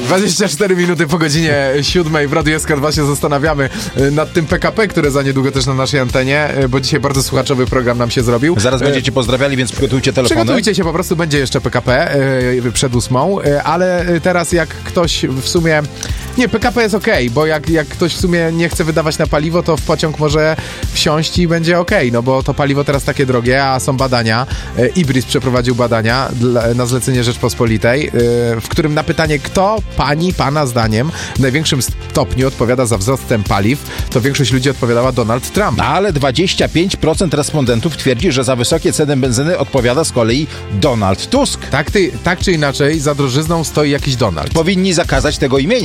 24 minuty po godzinie 7 w Radiu SK2 się zastanawiamy nad tym PKP, które za niedługo też na naszej antenie, bo dzisiaj bardzo słuchaczowy program nam się zrobił. Zaraz będziecie pozdrawiali, więc przygotujcie telefony. Przygotujcie się, po prostu będzie jeszcze PKP przed 8, ale teraz jak ktoś w sumie... Nie, PKP jest okej, bo jak ktoś w sumie nie chce wydawać na paliwo, to w pociąg może wsiąść i będzie okej, no bo to paliwo teraz takie drogie, a są badania. Ibris przeprowadził badania na zlecenie Rzeczpospolitej, w którym na pytanie, kto pana zdaniem w największym stopniu odpowiada za wzrost cen paliw, to większość ludzi odpowiadała Donald Trump. Ale 25% respondentów twierdzi, że za wysokie ceny benzyny odpowiada z kolei Donald Tusk. Tak czy inaczej, za drożyzną stoi jakiś Donald. Powinni zakazać tego imienia.